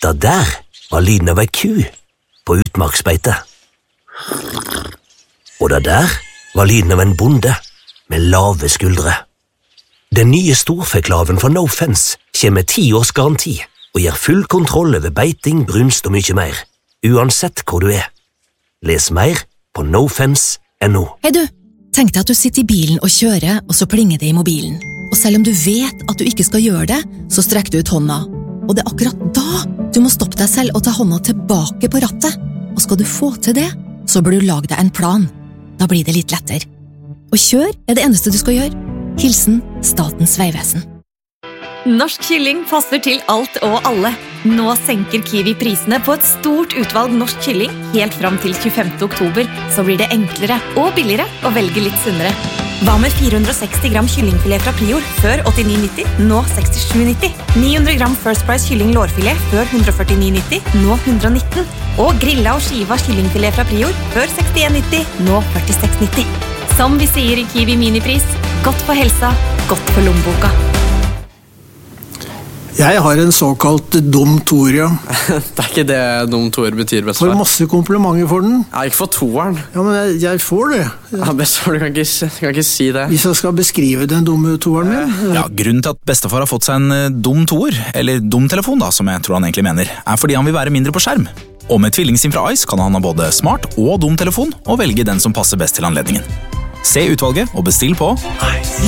Det der var lyden av ei ku på utmarksbeite. Og det der var lyden av en bonde med lave skuldre. Den nye storfeklaven fra No Fence kommer med 10 års garanti og gir full kontroll over beiting, brunst og mye mer, uansett hvor du er. Les mer på nofence.no. Hei du, tenk deg at du sitter i bilen og kjører, og så plinger det i mobilen. Og selv om du vet at du ikke skal gjøre det, så strekker du ut hånda. Og det er akkurat da du må stoppe deg selv og ta hånda tilbake på rattet. Og skal du få til det, så bør du lage deg en plan. Da blir det litt lettere. Og kjør er det eneste du skal gjøre. Hilsen Statens vegvesen. Norsk kylling passer til alt og alle. Nå senker Kiwi prisene på et stort utvalg norsk kylling helt fram til 25. oktober, så blir det enklere og billigere å velge litt sunnere. Hva med 460 gram kyllingfilet fra Prior før 89,90, nå 67,90? 900 gram First Price kylling lårfilet før 149,90, nå 119. Og grilla og skiva kyllingfilet fra Prior før 61,90, nå 46,90. Som vi sier i Kiwi Minipris, godt for helsa, godt for lommeboka. Jeg har en såkalt dum toer, ja. Det er ikke det dum toer betyr, bestefar. Får masse komplimenter for den. Ja, ikke for toeren. Ja, men jeg får det. Ja, bestefar, du kan ikke si det. Hvis jeg skal beskrive den dumme toeren min. Ja, grunnen til at bestefar har fått seg en dum toer, eller dum telefon da, som jeg tror han egentlig mener, er fordi han vil være mindre på skjerm. Og med tvillingsim fra Ice kan han ha både smart og dum telefon, og velge den som passer best til anledningen. Se utvalget og bestill på